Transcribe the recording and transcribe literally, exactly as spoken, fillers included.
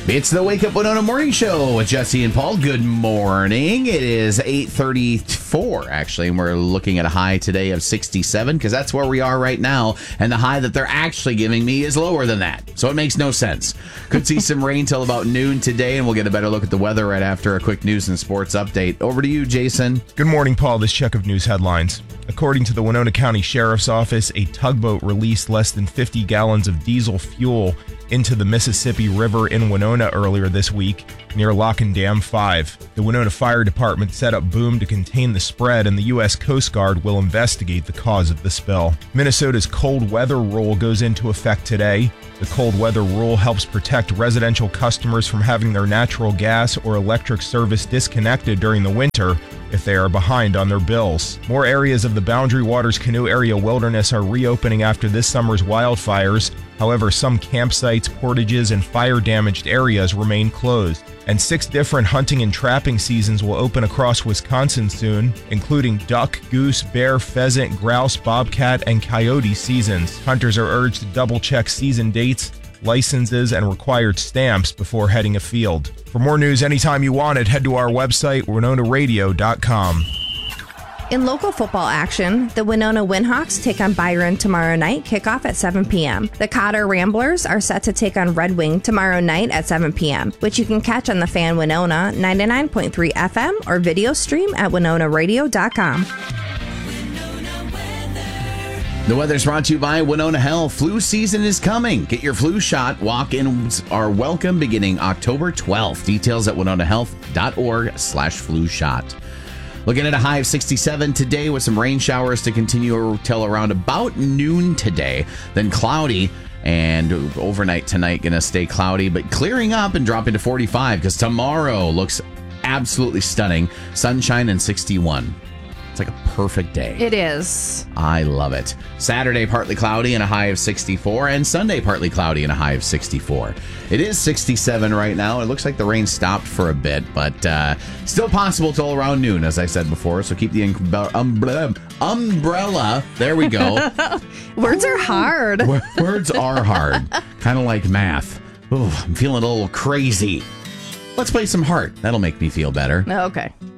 It's the Wake Up Winona Morning Show with Jesse and Paul. Good morning. It is eight thirty-four, actually, and we're looking at a high today of sixty-seven because that's where we are right now. And the high that they're actually giving me is lower than that. So it makes no sense. Could see some rain till about noon today, and we'll get a better look at the weather right after a quick news and sports update. Over to you, Jason. Good morning, Paul. This check of news headlines. According to the Winona County Sheriff's Office, a tugboat released less than fifty gallons of diesel fuel into the Mississippi River in Winona earlier this week near Lock and Dam five. The Winona Fire Department set up boom to contain the spread, and the U S Coast Guard will investigate the cause of the spill. Minnesota's cold weather rule goes into effect today. The cold weather rule helps protect residential customers from having their natural gas or electric service disconnected during the winter if they are behind on their bills. More areas of the Boundary Waters Canoe Area Wilderness are reopening after this summer's wildfires. However, some campsites, portages, and fire-damaged areas remain closed. And six different hunting and trapping seasons will open across Wisconsin soon, including duck, goose, bear, pheasant, grouse, bobcat, and coyote seasons. Hunters are urged to double-check season dates, licenses, and required stamps before heading afield. For more news anytime you want it, head to our website, winona radio dot com. In local football action, the Winona Windhawks take on Byron tomorrow night, kickoff at seven p.m. The Cotter Ramblers are set to take on Red Wing tomorrow night at seven p.m., which you can catch on the Fan Winona ninety-nine point three F M or video stream at winona radio dot com. The weather's brought to you by Winona Health. Flu season is coming. Get your flu shot. Walk-ins are welcome beginning October twelfth. Details at winona health dot org slash flu shot. Looking at a high of sixty-seven today with some rain showers to continue till around about noon today. Then cloudy, and overnight tonight going to stay cloudy, but clearing up and dropping to forty-five because tomorrow looks absolutely stunning. Sunshine and sixty-one. It's like a perfect day. It is. I love it. Saturday, partly cloudy and a high of sixty-four, and Sunday, partly cloudy and a high of sixty-four. It is sixty-seven right now. It looks like the rain stopped for a bit, but uh, still possible till around noon, as I said before. So keep the umbrella. umbrella. There we go. Words are hard. Words are hard. Kind of like math. Ooh, I'm feeling a little crazy. Let's play some Heart. That'll make me feel better. Okay.